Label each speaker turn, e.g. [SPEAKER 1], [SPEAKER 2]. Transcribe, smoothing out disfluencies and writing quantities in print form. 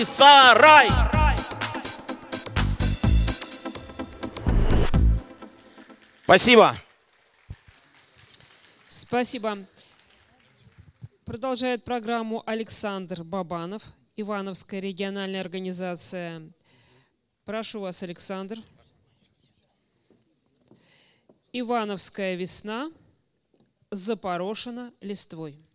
[SPEAKER 1] Новый сарай. Спасибо.
[SPEAKER 2] Спасибо. Продолжает программу Александр Бабанов, Ивановская региональная организация. Прошу вас, Александр. Ивановская весна запорошена листвой.